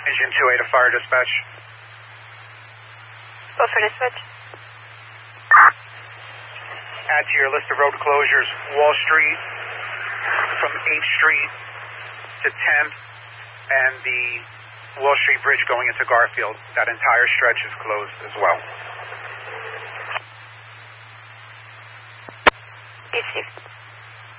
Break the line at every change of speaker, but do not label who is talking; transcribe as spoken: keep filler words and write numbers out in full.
Engine two eight to fire dispatch.
Go for dispatch.
Add to your list of road closures, Wall Street from eighth Street to tenth and the Wall Street Bridge going into Garfield. That entire stretch is closed as well.
Received.